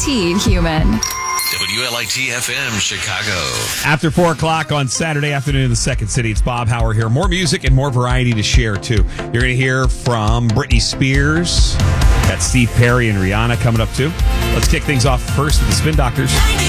guaranteed human. WLIT FM Chicago. After 4 o'clock on Saturday afternoon in the Second City, it's Bob Hauer here. More music and more variety to share, too. You're going to hear from Britney Spears. Got Steve Perry and Rihanna coming up, too. Let's kick things off first with the Spin Doctors.